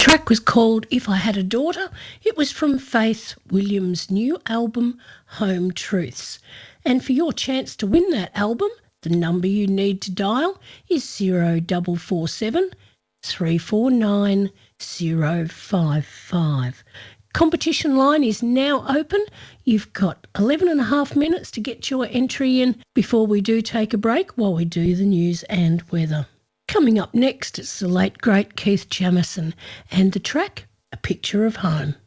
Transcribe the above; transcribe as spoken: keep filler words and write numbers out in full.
track was called If I Had a Daughter. It was from Faith Williams' new album, Home Truths. And for your chance to win that album, the number you need to dial is zero four four seven, three four nine, zero five five. Competition line is now open. You've got eleven and a half minutes to get your entry in before we do take a break while we do the news and weather. Coming up next, it's the late, great Keith Jamison and the track, A Picture of Home.